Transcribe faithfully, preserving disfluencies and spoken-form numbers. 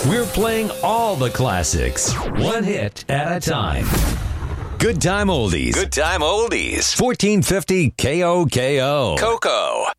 We're playing all the classics, one hit at a time. Good Time Oldies. Good Time Oldies. fourteen fifty K O K O. Coco.